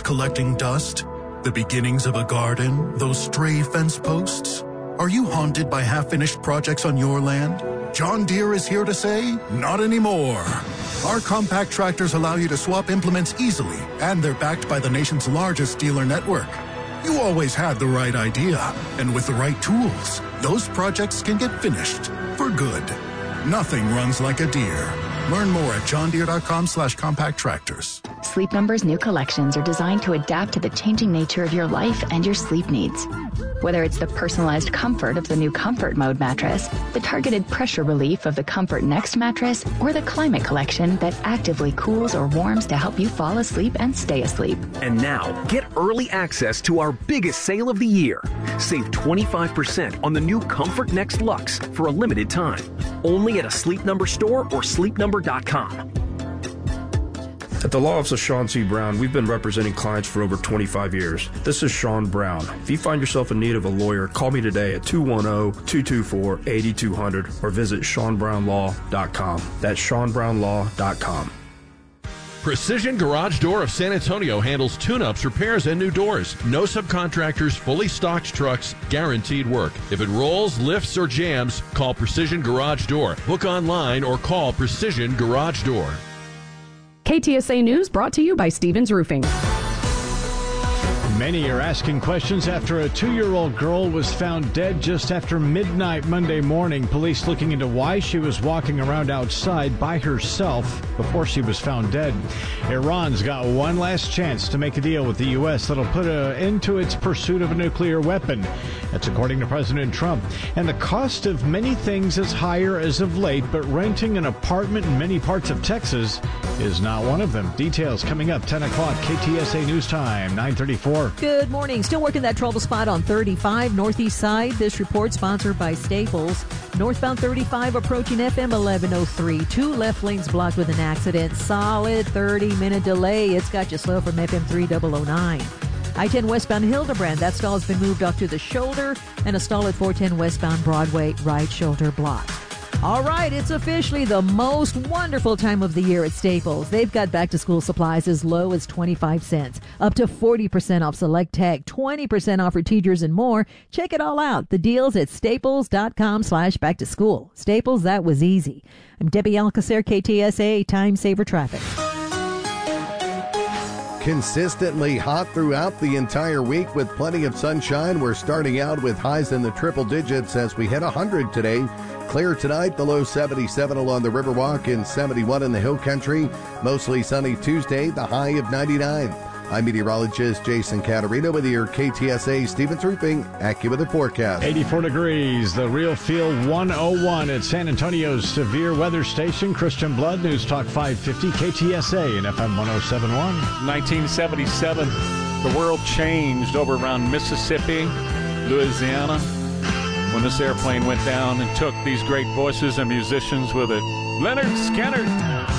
collecting dust? The beginnings of a garden? Those stray fence posts? Are you haunted by half-finished projects on your land? John Deere is here to say, not anymore. Our compact tractors allow you to swap implements easily, and they're backed by the nation's largest dealer network. You always had the right idea, and with the right tools, those projects can get finished for good. Nothing runs like a Deere. Learn more at johndeere.com/compact tractors. Sleep Number's new collections are designed to adapt to the changing nature of your life and your sleep needs. Whether it's the personalized comfort of the new Comfort Mode mattress, the targeted pressure relief of the Comfort Next mattress, or the Climate Collection that actively cools or warms to help you fall asleep and stay asleep. And now, get early access to our biggest sale of the year. Save 25% on the new Comfort Next Luxe for a limited time. Only at a Sleep Number store or sleepnumber.com. At the law office of Sean C. Brown, we've been representing clients for over 25 years. This is Sean Brown. If you find yourself in need of a lawyer, call me today at 210-224-8200 or visit SeanBrownLaw.com. That's SeanBrownLaw.com. Precision Garage Door of San Antonio handles tune-ups, repairs, and new doors. No subcontractors, fully stocked trucks, guaranteed work. If it rolls, lifts, or jams, call Precision Garage Door. Book online or call Precision Garage Door. KTSA News brought to you by Stevens Roofing. Many are asking questions after a 2-year-old girl was found dead just after midnight Monday morning. Police looking into why she was walking around outside by herself before she was found dead. Iran's got one last chance to make a deal with the U.S. that'll put an end to its pursuit of a nuclear weapon. That's according to President Trump. And the cost of many things is higher as of late, but renting an apartment in many parts of Texas is not one of them. Details coming up 10 o'clock. KTSA News Time, 9:34. Good morning. Still working that trouble spot on 35 northeast side. This report sponsored by Staples. Northbound 35 approaching FM 1103. 2 left lanes blocked with an accident. Solid 30-minute delay. It's got you slow from FM 3009. I-10 westbound Hildebrand. That stall has been moved off to the shoulder, and a stall at 410 westbound Broadway, right shoulder blocked. All right, it's officially the most wonderful time of the year at Staples. They've got back-to-school supplies as low as 25 cents, up to 40% off select tech, 20% off for teachers, and more. Check it all out. The deals at staples.com/back-to-school. Staples, that was easy. I'm Debbie Alcacer, KTSA, Time Saver Traffic. Consistently hot throughout the entire week with plenty of sunshine. We're starting out with highs in the triple digits as we hit 100 today. Clear tonight, the low 77 along the Riverwalk and 71 in the Hill Country. Mostly sunny Tuesday, the high of 99. I'm meteorologist Jason Caterino with your KTSA Stevens Roofing AccuWeather forecast. 84 degrees, the Real Feel 101 at San Antonio's severe weather station. Christian Blood, News Talk 550, KTSA and FM 1071. 1977, the world changed over around Mississippi, Louisiana, when this airplane went down and took these great voices and musicians with it. Leonard Skinner.